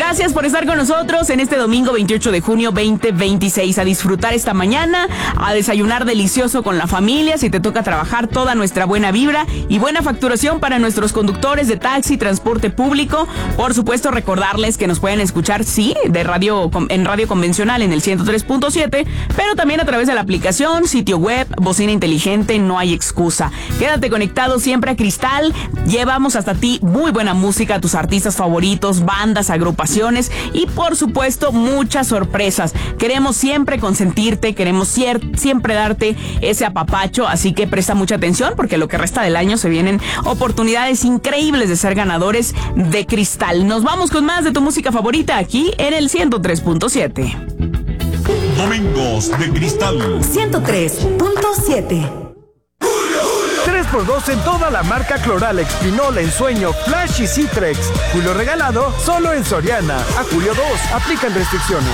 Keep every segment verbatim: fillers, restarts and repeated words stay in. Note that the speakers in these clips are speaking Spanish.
Gracias por estar con nosotros en este domingo veintiocho de junio veinte veintiséis. A disfrutar esta mañana, a desayunar delicioso con la familia. Si te toca trabajar, toda nuestra buena vibra y buena facturación para nuestros conductores de taxi, transporte público. Por supuesto, recordarles que nos pueden escuchar, sí, de radio en radio convencional en el ciento tres punto siete, pero también a través de la aplicación, sitio web, bocina inteligente. No hay excusa. Quédate conectado siempre a Cristal. Llevamos hasta ti muy buena música, tus artistas favoritos, bandas, agrupaciones y por supuesto muchas sorpresas. Queremos siempre consentirte, queremos cier- siempre darte ese apapacho, así que presta mucha atención porque lo que resta del año se vienen oportunidades increíbles de ser ganadores de Cristal. Nos vamos con más de tu música favorita aquí en el ciento tres punto siete. Domingos de Cristal ciento tres punto siete. tres por dos en toda la marca Cloralex, Pinol, Ensueño, Flash y Citrex. Julio regalado solo en Soriana. A julio dos, aplican restricciones.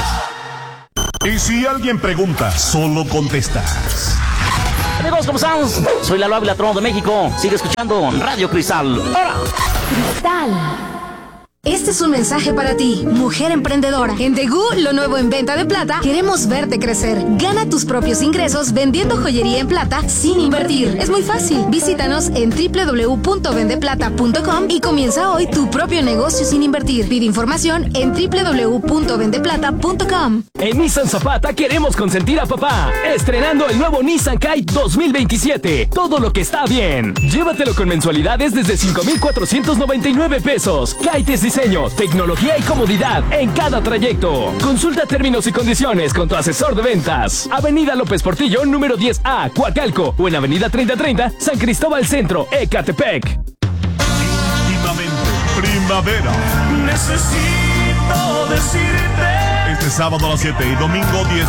Y si alguien pregunta, solo contestas. Amigos, ¿cómo están? Soy Lalo Ávila, Trono de México. Sigue escuchando Radio Cristal. ¡Ahora! Cristal. Este es un mensaje para ti, mujer emprendedora. En Tegu, lo nuevo en venta de plata, queremos verte crecer. Gana tus propios ingresos vendiendo joyería en plata sin invertir. Es muy fácil. Visítanos en doble u doble u doble u punto vende plata punto com y comienza hoy tu propio negocio sin invertir. Pide información en doble u doble u doble u punto vende plata punto com. En Nissan Zapata queremos consentir a papá. Estrenando el nuevo Nissan Kite dos mil veintisiete. Todo lo que está bien. Llévatelo con mensualidades desde cinco mil cuatrocientos noventa y nueve pesos. Kite es diseño, tecnología y comodidad en cada trayecto. Consulta términos y condiciones con tu asesor de ventas. Avenida López Portillo, número diez A, Coacalco, o en Avenida treinta treinta, San Cristóbal Centro, Ecatepec. Íntimamente primavera. Necesito decirte. Este sábado a las siete y domingo diez